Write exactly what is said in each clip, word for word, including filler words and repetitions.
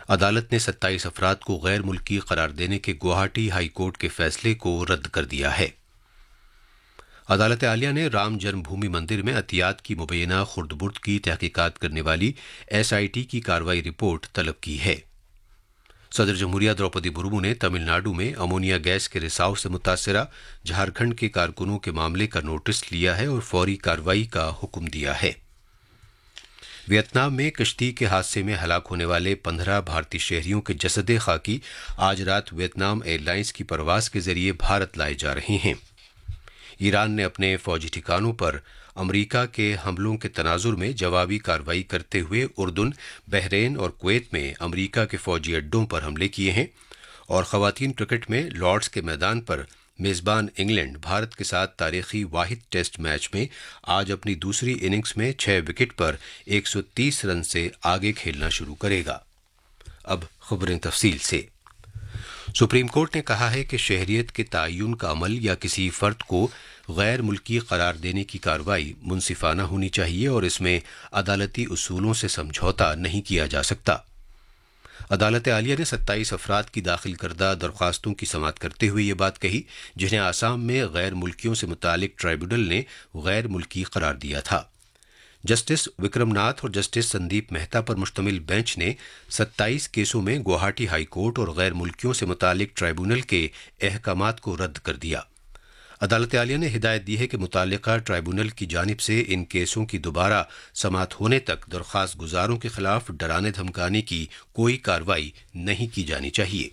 عدالت نے ستائیس افراد کو غیر ملکی قرار دینے کے گوہاٹی ہائی کورٹ کے فیصلے کو رد کر دیا ہے۔ عدالت عالیہ نے رام جنم بھومی مندر میں عطیات کی مبینہ خرد برد کی تحقیقات کرنے والی ایس آئی ٹی کی کارروائی رپورٹ طلب کی ہے۔ صدر جمہوریہ دروپدی مرمو نے تمل ناڈو میں امونیا گیس کے رساؤ سے متاثرہ جھارکھنڈ کے کارکنوں کے معاملے کا نوٹس لیا ہے اور فوری کارروائی کا حکم دیا ہے۔ ویتنام میں کشتی کے حادثے میں ہلاک ہونے والے پندرہ بھارتی شہریوں کے جسد خاکی آج رات ویتنام ایئر لائنز کی پرواز کے ذریعے بھارت لائے جا رہے ہیں۔ ایران نے اپنے فوجی ٹھکانوں پر امریکہ کے حملوں کے تناظر میں جوابی کارروائی کرتے ہوئے اردن، بحرین اور کویت میں امریکہ کے فوجی اڈوں پر حملے کیے ہیں، اور خواتین کرکٹ میں لارڈز کے میدان پر میزبان انگلینڈ بھارت کے ساتھ تاریخی واحد ٹیسٹ میچ میں آج اپنی دوسری اننگز میں چھ وکٹ پر ایک سو تیس رن سے آگے کھیلنا شروع کرے گا۔ اب خبریں تفصیل سے۔ سپریم کورٹ نے کہا ہے کہ شہریت کے تعین کا عمل یا کسی فرد کو غیر ملکی قرار دینے کی کارروائی منصفانہ ہونی چاہیے اور اس میں عدالتی اصولوں سے سمجھوتا نہیں کیا جا سکتا۔ عدالت عالیہ نے ستائیس افراد کی داخل کردہ درخواستوں کی سماعت کرتے ہوئے یہ بات کہی جنہیں آسام میں غیر ملکیوں سے متعلق ٹرائبونل نے غیر ملکی قرار دیا تھا۔ جسٹس وکرم ناتھ اور جسٹس سندیپ مہتا پر مشتمل بینچ نے ستائیس کیسوں میں گوہاٹی ہائی کورٹ اور غیر ملکیوں سے متعلق ٹرائبونل کے احکامات کو رد کر دیا۔ عدالت عالیہ نے ہدایت دی ہے کہ متعلقہ ٹرائبونل کی جانب سے ان کیسوں کی دوبارہ سماعت ہونے تک درخواست گزاروں کے خلاف ڈرانے دھمکانے کی کوئی کارروائی نہیں کی جانی چاہیے۔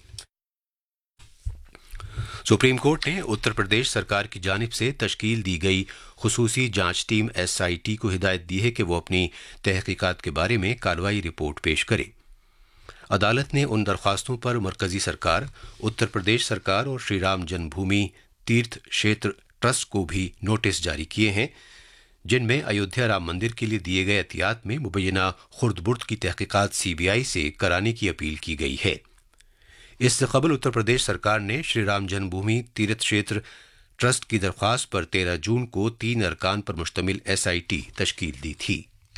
سپریم کورٹ نے اتر پردیش سرکار کی جانب سے تشکیل دی گئی خصوصی جانچ ٹیم ایس آئی ٹی کو ہدایت دی ہے کہ وہ اپنی تحقیقات کے بارے میں کارروائی رپورٹ پیش کرے۔ عدالت نے ان درخواستوں پر مرکزی سرکار، اتر پردیش سرکار اور شری رام جنم بھومی تیرتھ شیتر ٹرسٹ کو بھی نوٹس جاری کیے ہیں جن میں ایودھیا رام مندر کے لیے دیے گئے عطیات میں مبینہ خرد برد کی تحقیقات سی بی آئی سے کرانے کی اپیل کی گئی ہے۔ اس سے قبل اتر پردیش سرکار نے شری رام جنم بھومی تیرتھ شیتر ٹرسٹ کی درخواست پر تیرہ جون کو تین ارکان پر مشتمل ایس آئی ٹی تشکیل دی تھی۔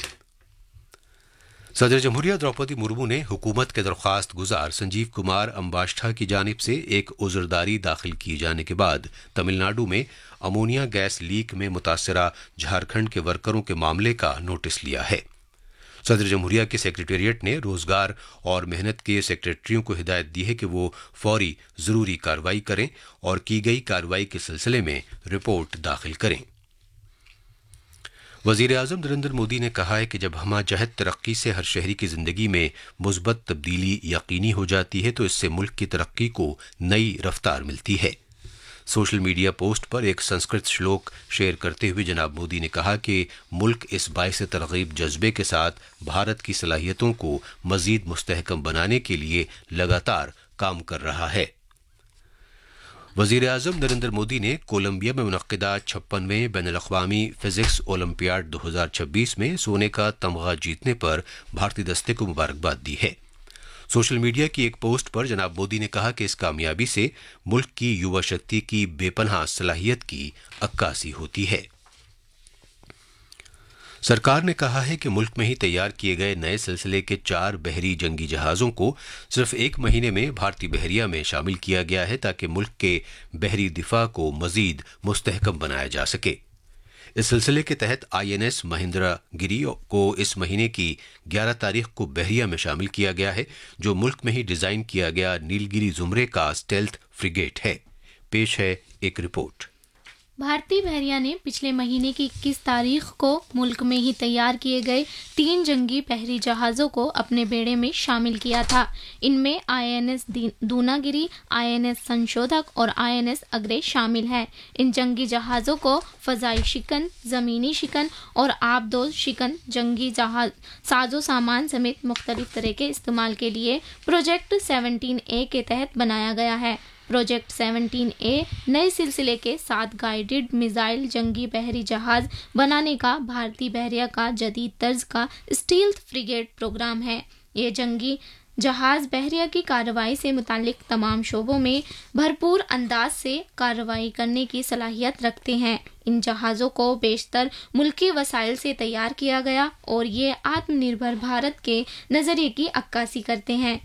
صدر جمہوریہ دروپدی مرمو نے حکومت کے درخواست گزار سنجیو کمار امباشٹھا کی جانب سے ایک عذرداری داخل کیے جانے کے بعد تمل ناڈو میں امونیا گیس لیک میں متاثرہ جھارکھنڈ کے ورکروں کے معاملے کا نوٹس لیا ہے۔ صدر جمہوریہ کے سیکریٹریٹ نے روزگار اور محنت کے سیکریٹریوں کو ہدایت دی ہے کہ وہ فوری ضروری کارروائی کریں اور کی گئی کارروائی کے سلسلے میں رپورٹ داخل کریں۔ وزیر اعظم نریندر مودی نے کہا ہے کہ جب ہمہ جہت ترقی سے ہر شہری کی زندگی میں مثبت تبدیلی یقینی ہو جاتی ہے تو اس سے ملک کی ترقی کو نئی رفتار ملتی ہے۔ سوشل میڈیا پوسٹ پر ایک سنسکرت شلوک شیئر کرتے ہوئے جناب مودی نے کہا کہ ملک اس باعث ترغیب جذبے کے ساتھ بھارت کی صلاحیتوں کو مزید مستحکم بنانے کے لیے لگاتار کام کر رہا ہے۔ وزیر اعظم نریندر مودی نے کولمبیا میں منعقدہ چھپنویں بین الاقوامی فزکس اولمپیاڈ دو ہزار چھبیس میں سونے کا تمغہ جیتنے پر بھارتی دستے کو مبارکباد دی ہے۔ سوشل میڈیا کی ایک پوسٹ پر جناب مودی نے کہا کہ اس کامیابی سے ملک کی یووا شکتی کی بے پناہ صلاحیت کی عکاسی ہوتی ہے۔ سرکار نے کہا ہے کہ ملک میں ہی تیار کیے گئے نئے سلسلے کے چار بحری جنگی جہازوں کو صرف ایک مہینے میں بھارتی بحریہ میں شامل کیا گیا ہے تاکہ ملک کے بحری دفاع کو مزید مستحکم بنایا جا سکے۔ اس سلسلے کے تحت آئی این ایس مہندرا گری کو اس مہینے کی گیارہ تاریخ کو بحریہ میں شامل کیا گیا ہے جو ملک میں ہی ڈیزائن کیا گیا نیلگری زمرے کا اسٹیلتھ فریگیٹ ہے۔ پیش ہے ایک رپورٹ۔ بھارتی بحریہ نے پچھلے مہینے کی اکیس تاریخ کو ملک میں ہی تیار کیے گئے تین جنگی بحری جہازوں کو اپنے بیڑے میں شامل کیا تھا۔ ان میں آئی این ایس دوناگری، آئی این ایس سنشودھک اور آئی این ایس اگرے شامل ہیں۔ ان جنگی جہازوں کو فضائی شکن، زمینی شکن اور آبدوز شکن جنگی جہاز ساز و سامان سمیت مختلف طرح کے استعمال کے لیے پروجیکٹ سیونٹین اے کے تحت بنایا گیا ہے۔ پروجیکٹ سیونٹین اے نئے سلسلے کے ساتھ گائیڈڈ میزائل جنگی بحری جہاز بنانے کا بھارتی بحریہ کا جدید طرز کا اسٹیلتھ فریگیٹ پروگرام ہے۔ یہ جنگی جہاز بحریہ کی کارروائی سے متعلق تمام شعبوں میں بھرپور انداز سے کارروائی کرنے کی صلاحیت رکھتے ہیں۔ ان جہازوں کو بیشتر ملکی وسائل سے تیار کیا گیا اور یہ آتم نربھر بھارت کے نظریے کی عکاسی کرتے ہیں۔